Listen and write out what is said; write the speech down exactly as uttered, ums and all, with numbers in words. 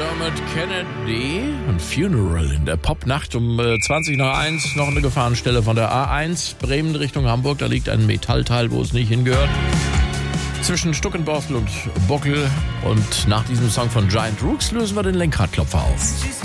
Dermot Kennedy. Ein Funeral in der Popnacht um äh, zwanzig nach eins. Noch eine Gefahrenstelle von der A eins. Bremen Richtung Hamburg. Da liegt ein Metallteil, wo es nicht hingehört. Zwischen Stuckenborstel und Bockel. Und nach diesem Song von Giant Rooks lösen wir den Lenkradklopfer auf.